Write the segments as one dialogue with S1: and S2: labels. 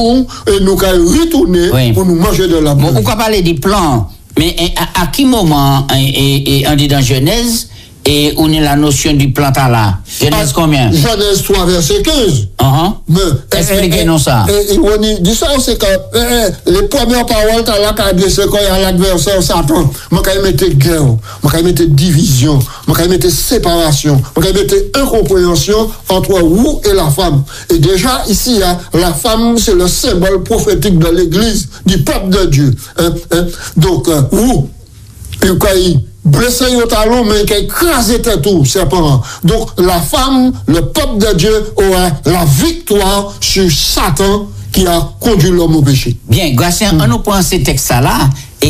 S1: et nous allons retourner pour nous manger de la boue.
S2: On va parler du plan, mais à quel moment, on dit dans Genèse, et on est la notion du plan là. Genèse combien?
S1: Genèse 3, verset 15.
S2: Expliquez-nous ça.
S1: On dit ça, c'est que les premières paroles là qu'a adressé quand il y a l'adversaire Satan. Moi, quand il mettait guerre, moi, quand il mettait division, moi, quand il mettait séparation, moi, quand il mettait incompréhension entre vous et la femme. Et déjà, ici, la femme, c'est le symbole prophétique de l'église, du peuple de Dieu. Donc, vous, et quand il blessé au talon, mais qui écrasé tout, c'est pas. Donc, la femme, le peuple de Dieu aura la victoire sur Satan qui a conduit l'homme au péché.
S2: Bien, Gratien, on nous prend ces textes-là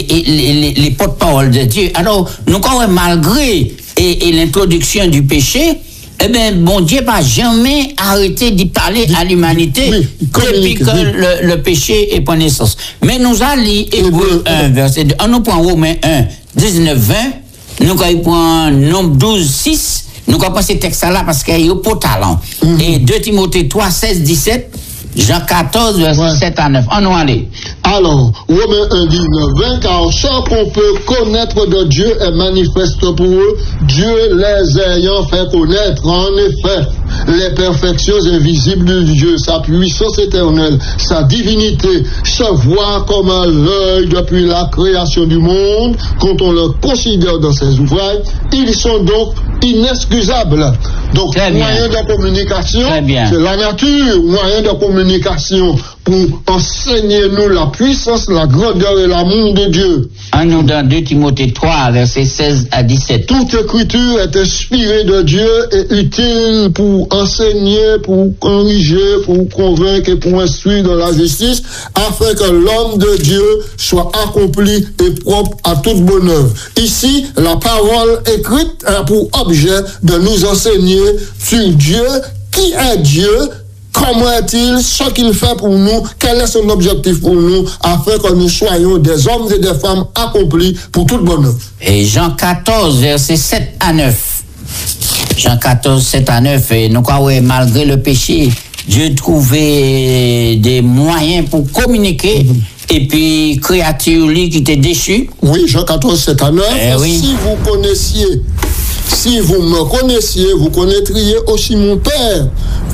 S2: et les porte-paroles de Dieu. Alors, nous, quand même, malgré l'introduction du péché, eh bien, bon Dieu n'a jamais arrêté d'y parler à l'humanité depuis que le péché est pris naissance. Mais nous allons lire Hébreux 1, verset 2. On nous prend Romains 1, 19, 20. Nous prenons Nombre 12, 6. Nous prenons ces textes-là parce qu'il y a pour talent. Et 2 Timothée 3, 16, 17. Jean 14, verset 7 à 9. On nous allait.
S1: Alors, Romains 1, 19, 20, car ce qu'on peut connaître de Dieu est manifeste pour eux, Dieu les ayant fait connaître. En effet, les perfections invisibles de Dieu, sa puissance éternelle, sa divinité, se voient comme à l'œil depuis la création du monde, quand on le considère dans ses ouvrages, ils sont donc inexcusables. Donc, moyen de communication, c'est la nature, moyen de communication pour enseigner nous la puissance, la grandeur et l'amour de Dieu.
S2: En nous dans 2 Timothée 3, versets 16 à 17.
S1: Toute écriture est inspirée de Dieu et utile pour enseigner, pour corriger, pour convaincre et pour instruire dans la justice, afin que l'homme de Dieu soit accompli et propre à toute bonne œuvre. Ici, la parole écrite a pour objet de nous enseigner sur Dieu, qui est Dieu, comment est-il, ce qu'il fait pour nous, quel est son objectif pour nous, afin que nous soyons des hommes et des femmes accomplis pour toute bonne œuvre.
S2: Et Jean 14, versets 7 à 9. Jean 14, 7 à 9. Et nous croyons, malgré le péché, Dieu trouvait des moyens pour communiquer. Et puis, créature lui qui était déchu.
S1: Oui, Jean 14, 7 à 9. Si vous connaissiez, si vous me connaissiez, vous connaîtriez aussi mon Père.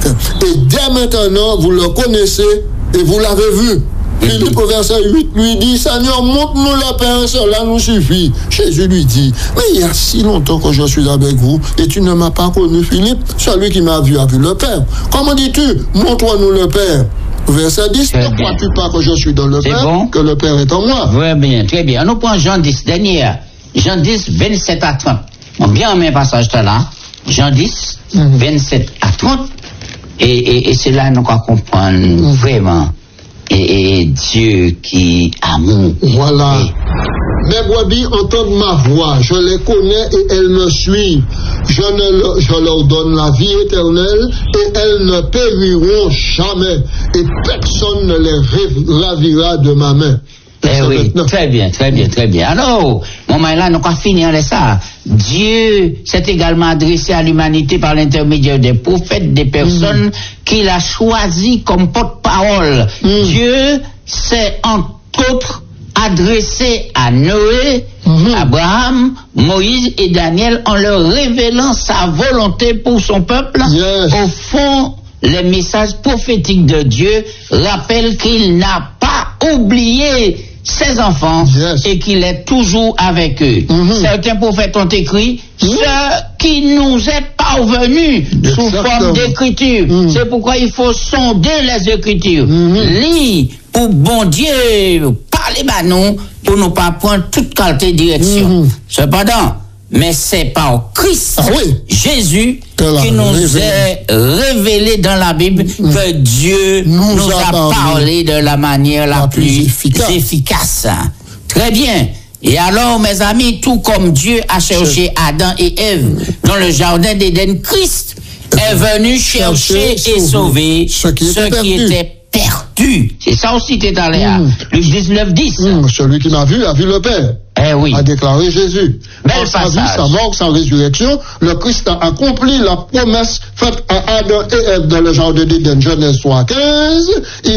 S1: Et dès maintenant, vous le connaissez et vous l'avez vu. Philippe, au verset 8, lui dit, Seigneur, montre-nous le Père, cela nous suffit. Jésus lui dit, mais il y a si longtemps que je suis avec vous et tu ne m'as pas connu, Philippe. Celui qui m'a vu a vu le Père. Comment dis-tu, montre-nous le Père? Verset 10, ne crois-tu pas que je suis dans le Père, que le Père est en moi?
S2: Oui, bien, très bien. On nous prend Jean 10, dernière. Jean 10, 27 à 30. On bien en même passage là. Jean 10, 27 à 30. Et c'est là nous comprendre vraiment. Et Dieu qui amour.
S1: Voilà. Mes brebis entendent ma voix, je les connais et elles me suivent. Je leur donne la vie éternelle et elles ne périront jamais et personne ne les ravira de ma main.
S2: Oui, très bien, très bien, très bien. Alors, moment là, nous allons finir avec ça. Dieu s'est également adressé à l'humanité par l'intermédiaire des prophètes, des personnes qu'il a choisies comme porte-parole. Dieu s'est entre autres adressé à Noé, Abraham, Moïse et Daniel en leur révélant sa volonté pour son peuple. Au fond, les messages prophétiques de Dieu rappellent qu'il n'a pas oublié ses enfants et qu'il est toujours avec eux. Certains prophètes ont écrit ce qui nous est parvenu sous forme d'écriture. C'est pourquoi il faut sonder les écritures. Lire pour bon Dieu, parler nous pour ne pas prendre toute qualité de direction. Cependant, mais c'est par Christ, Jésus, qui nous est révélé dans la Bible que Dieu nous a parlé de la manière la plus efficace. Très bien. Et alors, mes amis, tout comme Dieu a cherché Adam et Ève dans le jardin d'Éden, Christ est venu chercher et sauver ceux qui étaient perdus. C'est ça aussi qui est allé à Luc 19, 10.
S1: Celui qui m'a vu a vu le Père. A déclaré Jésus. Par sa vie, sa mort, sa résurrection, le Christ a accompli la promesse faite à Adam et Ève dans le jardin d'Éden, Genèse 3, 15.